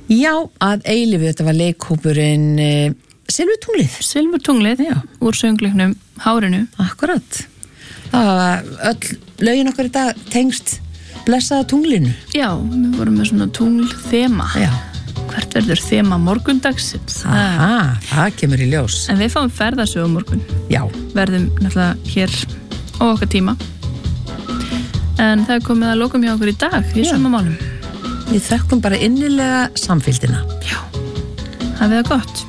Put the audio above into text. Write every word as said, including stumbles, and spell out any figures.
Já, að eilífu, þetta var leikhópurinn uh, Silfurtunglið. Silfurtunglið, já, úr söngleiknum Hárinu. Akkurat. Það var öll lögin okkar í dag tengst blessaða tunglinu. Já, við vorum með svona tunglþema. Já. Hvert verður þema morgundagsins? Aha, það kemur í ljós. En við fáum ferðasögu morgun. Já. Verðum náttúrulega hér á okkar tíma. En það er komið að lokum hjá okkur í dag í sumamálum. Við þökkum bara innilega samfylgdina. Já, hafið það gott.